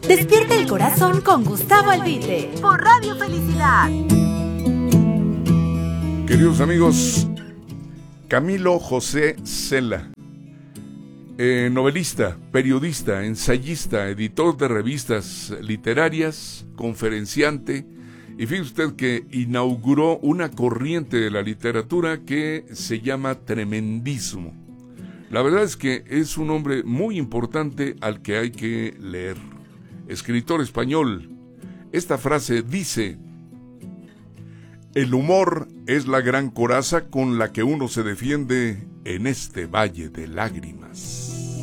Despierta el corazón con Gustavo Albite por Radio Felicidad. Queridos amigos, Camilo José Cela, novelista, periodista, ensayista, editor de revistas literarias, conferenciante, y fíjese usted que inauguró una corriente de la literatura que se llama tremendismo. La verdad es que es un hombre muy importante al que hay que leer. Escritor español. Esta frase dice: el humor es la gran coraza con la que uno se defiende en este valle de lágrimas.